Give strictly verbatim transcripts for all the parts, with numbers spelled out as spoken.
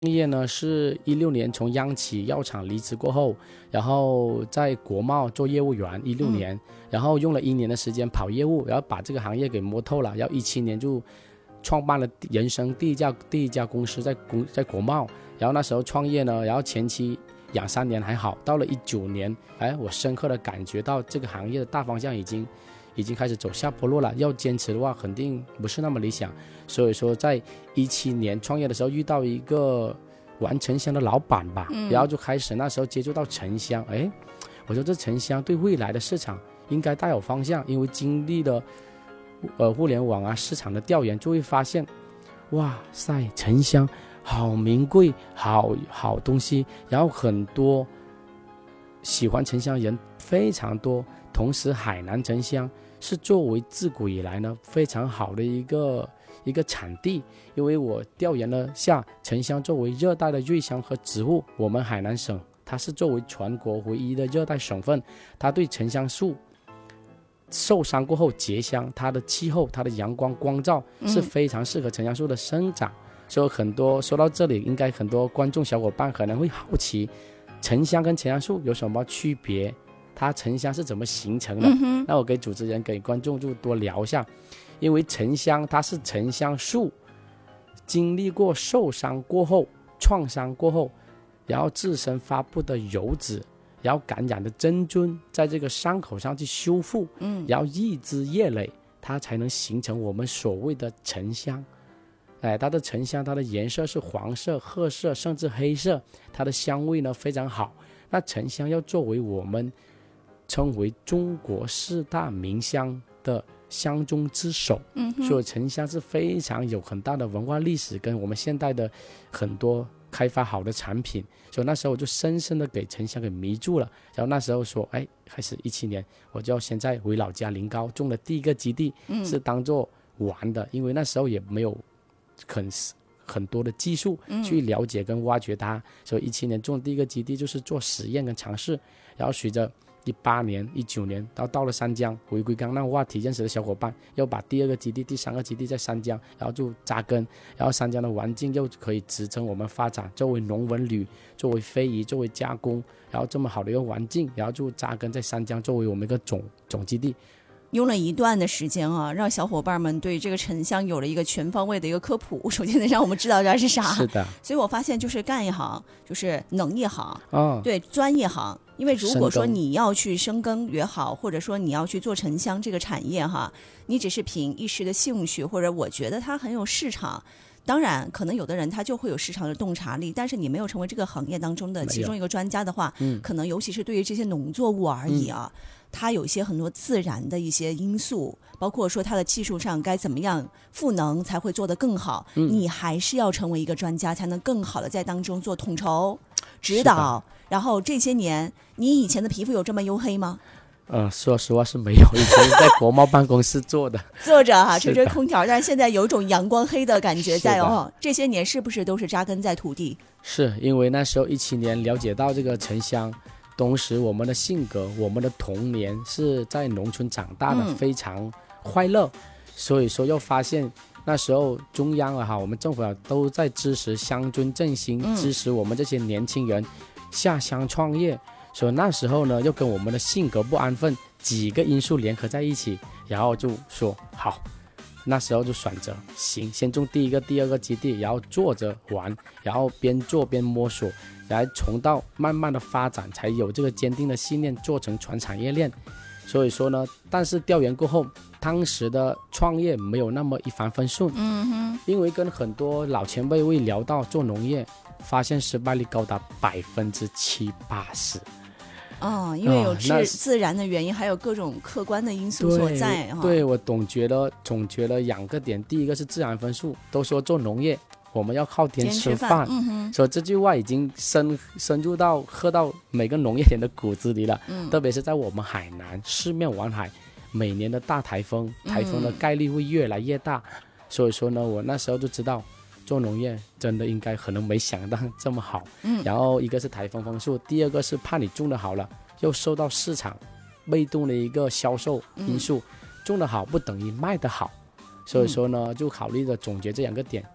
业呢是一六年从央企药厂离职过后，然后在国贸做业务员一六年、嗯，然后用了一年的时间跑业务，然后把这个行业给摸透了，然后一七年就创办了人生第一家第一家公司在公在国贸，然后那时候创业呢，然后前期两三年还好，到了一九年，哎，我深刻的感觉到这个行业的大方向已经已经开始走下坡路了，要坚持的话肯定不是那么理想，所以说在一七年创业的时候遇到一个玩沉香的老板吧、嗯、然后就开始那时候接触到沉香，哎，我说这沉香对未来的市场应该大有方向，因为经历了呃互联网啊市场的调研，就会发现哇塞，沉香好名贵，好好东西，然后很多喜欢沉香人非常多，同时海南沉香是作为自古以来呢非常好的一个一个产地，因为我调研了下，沉香作为热带的瑞香和植物，我们海南省它是作为全国唯一的热带省份，它对沉香树受伤过后结香，它的气候它的阳光光照是非常适合沉香树的生长、嗯、所以很多说到这里应该很多观众小伙伴可能会好奇沉香跟沉香树有什么区别，它沉香是怎么形成的、嗯、那我给主持人给观众就多聊一下，因为沉香它是沉香树经历过受伤过后创伤过后，然后自身发布的油脂，然后感染的真菌在这个伤口上去修复、嗯、然后一枝叶蕾，它才能形成我们所谓的沉香。哎，它的沉香它的颜色是黄色、褐色甚至黑色，它的香味呢非常好。那沉香要作为我们称为中国四大名香的香中之首、嗯、所以沉香是非常有很大的文化历史跟我们现代的很多开发好的产品，所以那时候我就深深的给沉香给迷住了。然后那时候说哎，开始一七年我就现在回老家临高种了第一个基地、嗯、是当做玩的，因为那时候也没有很很多的技术去了解跟挖掘它、嗯、所以一七年种第一个基地就是做实验跟尝试，然后随着一八年一九年到到了三江，回归刚那话题认识的小伙伴要把第二个基地第三个基地在三江，然后就扎根，然后三江的环境又可以支撑我们发展，作为农文旅，作为非遗，作为加工，然后这么好的一个环境，然后就扎根在三江作为我们一个总总基地。 用了一段的时间啊，让小伙伴们对这个沉香有了一个全方位的一个科普。首先得让我们知道这是啥， 是的。 所以我发现就是干一行就是能一行、 哦、 对，专一行。因为如果说你要去深耕也好，或者说你要去做沉香这个产业哈，你只是凭一时的兴趣，或者我觉得它很有市场，当然可能有的人他就会有市场的洞察力，但是你没有成为这个行业当中的其中一个专家的话、嗯、可能尤其是对于这些农作物而已啊、嗯，它有一些很多自然的一些因素，包括说它的技术上该怎么样赋能才会做得更好、嗯、你还是要成为一个专家，才能更好的在当中做统筹指导。然后这些年你以前的皮肤有这么黝黑吗？ 呃，说实话是没有，以前在国贸办公室做的坐着哈、啊，吹吹空调，但是现在有一种阳光黑的感觉在哦。这些年是不是都是扎根在土地？ 是因为那时候一七年了解到这个沉香，同时我们的性格我们的童年是在农村长大的、嗯、非常快乐，所以说又发现那时候中央啊我们政府啊都在支持乡村振兴、嗯、支持我们这些年轻人下乡创业，所以那时候呢又跟我们的性格不安分几个因素联合在一起，然后就说好，那时候就选择行，先种第一个第二个基地，然后做着玩，然后边做边摸索，然后从到慢慢的发展，才有这个坚定的信念做成全产业链。所以说呢，但是调研过后当时的创业没有那么一帆风顺、嗯、哼因为跟很多老前辈会聊到做农业，发现失败率高达百分之七八十哦，因为有自、哦、自然的原因，还有各种客观的因素所在。 对，对我总觉得总觉得两个点，第一个是自然分数，都说做农业我们要靠天吃饭，嗯哼，所以这句话已经深深入到喝到每个农业人的骨子里了、嗯、特别是在我们海南四面环海，每年的大台风台风的概率会越来越大、嗯、所以说呢我那时候就知道做农业真的应该可能没想到这么好、嗯、然后一个是台风风速，第二个是怕你种的好了又受到市场被动的一个销售因素、嗯、种的好不等于卖的好，所以说呢就考虑着总结这两个点，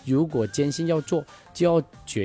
如果坚信要做，就要决